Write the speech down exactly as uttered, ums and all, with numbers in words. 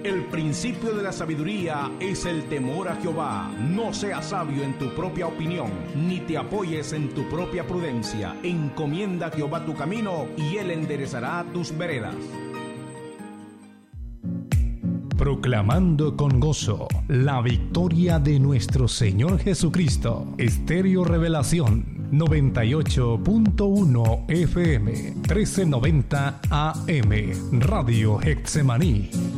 El principio de la sabiduría es el temor a Jehová. No seas sabio en tu propia opinión, ni te apoyes en tu propia prudencia. Encomienda a Jehová tu camino, y Él enderezará tus veredas. Proclamando con gozo la victoria de nuestro Señor Jesucristo. Estéreo Revelación noventa y ocho punto uno F M, trece noventa A M, Radio Getsemaní.